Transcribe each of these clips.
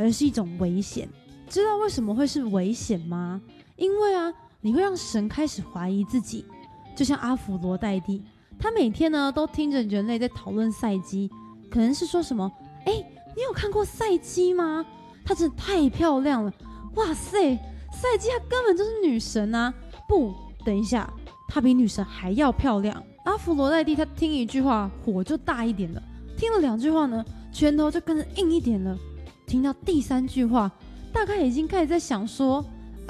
而是一种危险。知道为什么会是危险吗？因为你会让神开始怀疑自己。就像阿弗罗代蒂，他每天呢都听着人类在讨论赛姬，可能是说什么你有看过赛姬吗？她真的太漂亮了，哇塞，赛姬她根本就是女神啊！不，等一下，她比女神还要漂亮。阿弗罗代蒂她听一句话火就大一点了，听了2句话呢拳头就跟着硬一点了，听到第3句话大概已经开始在想说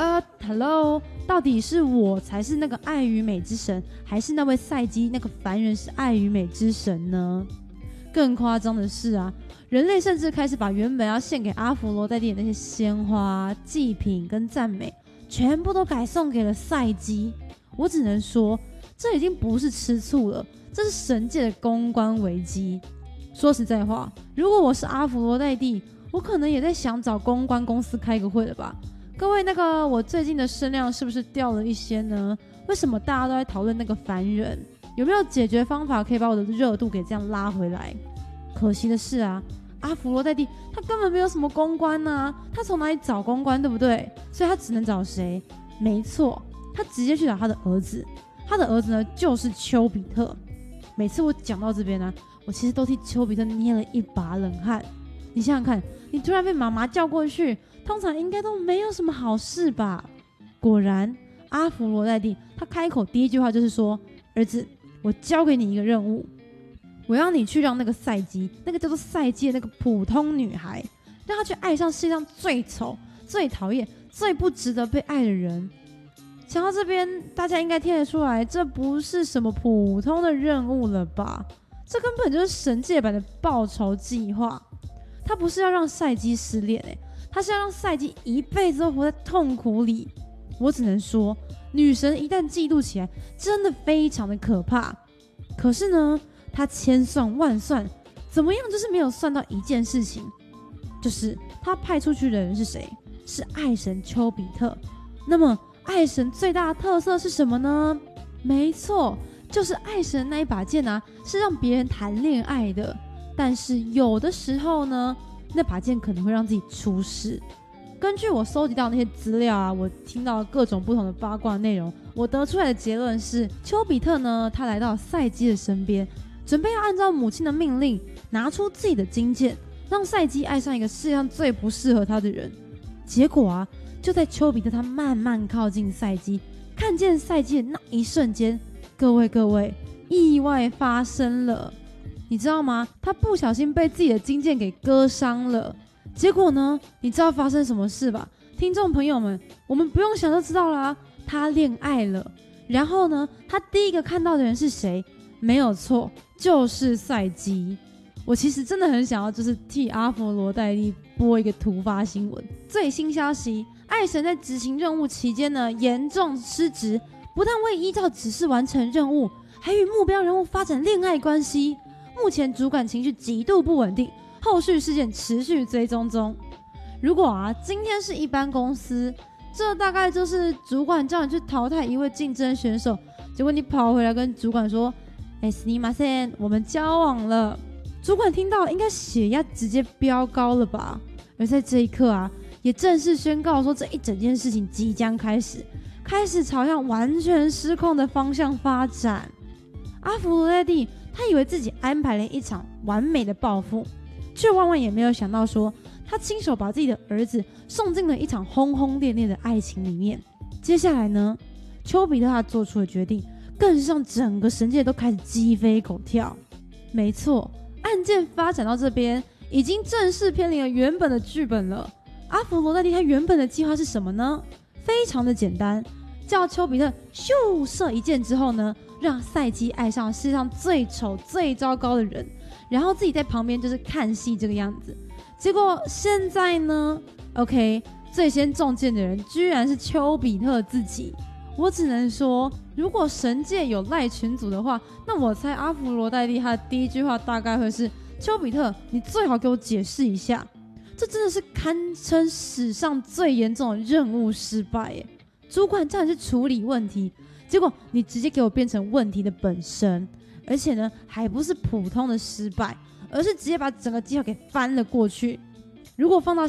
hello， 到底是我才是那个爱与美之神，还是那位赛姬那个凡人是爱与美之神呢？更夸张的是人类甚至开始把原本要献给阿弗罗代蒂的那些鲜花、祭品跟赞美，全部都改送给了赛姬。我只能说，这已经不是吃醋了，这是神界的公关危机。说实在话，如果我是阿弗罗代蒂，我可能也在想找公关公司开个会了吧。各位，我最近的声量是不是掉了一些呢？为什么大家都在讨论那个凡人？有没有解决方法可以把我的热度给这样拉回来？可惜的是阿弗罗代蒂他根本没有什么公关他从哪里找公关，对不对？所以他只能找谁？没错，他直接去找他的儿子。他的儿子呢就是丘比特。每次我讲到这边我其实都替丘比特捏了一把冷汗。你想想看，你突然被妈妈叫过去，通常应该都没有什么好事吧？果然，阿弗罗代蒂他开口第一句话就是说：“儿子，我交给你一个任务，我要你去让那个赛姬，那个叫做赛姬的那个普通女孩，让她去爱上世界上最丑、最讨厌、最不值得被爱的人。”讲到这边，大家应该听得出来，这不是什么普通的任务了吧？这根本就是神界版的报仇计划。他不是要让赛姬失恋他是要让赛姬一辈子都活在痛苦里。我只能说，女神一旦嫉妒起来，真的非常的可怕。可是呢，她千算万算，怎么样就是没有算到一件事情，就是她派出去的人是谁？是爱神丘比特。那么爱神最大的特色是什么呢？没错，就是爱神那一把剑是让别人谈恋爱的。但是有的时候呢，那把剑可能会让自己出事。根据我搜集到那些资料我听到各种不同的八卦内容，我得出来的结论是，丘比特呢，他来到赛姬的身边，准备要按照母亲的命令，拿出自己的金剑，让赛姬爱上一个世界上最不适合他的人。结果就在丘比特他慢慢靠近赛姬，看见赛姬的那一瞬间，各位，意外发生了。你知道吗？他不小心被自己的金剑给割伤了。结果呢，你知道发生什么事吧？听众朋友们，我们不用想就知道啦，他恋爱了。然后呢，他第一个看到的人是谁？没有错，就是赛姬。我其实真的很想要就是替阿弗罗代蒂播一个突发新闻。最新消息，爱神在执行任务期间呢，严重失职，不但未依照指示完成任务，还与目标人物发展恋爱关系。目前主管情绪极度不稳定，后续事件持续追踪中。如果今天是一般公司，这大概就是主管叫你去淘汰一位竞争选手，结果你跑回来跟主管说すみません，我们交往了。主管听到应该血压直接飙高了吧？而在这一刻也正式宣告说这一整件事情即将开始朝向完全失控的方向发展。阿弗罗代蒂他以为自己安排了一场完美的报复，却万万也没有想到说，他亲手把自己的儿子送进了一场轰轰烈烈的爱情里面。接下来呢，丘比特他做出的决定，更是让整个神界都开始鸡飞狗跳。没错，案件发展到这边，已经正式偏离了原本的剧本了。阿弗罗代蒂他原本的计划是什么呢？非常的简单，叫丘比特咻射一箭之后呢，让赛姬爱上世界上最丑最糟糕的人，然后自己在旁边就是看戏这个样子。结果现在呢 OK， 最先中箭的人居然是丘比特自己。我只能说，如果神界有赖群组的话，那我猜阿弗罗代蒂他的第一句话大概会是：丘比特，你最好给我解释一下。这真的是堪称史上最严重的任务失败耶！主管叫你去处理问题，结果你直接给我变成问题的本身，而且呢，还不是普通的失败，而是直接把整个计划给翻了过去。如果放到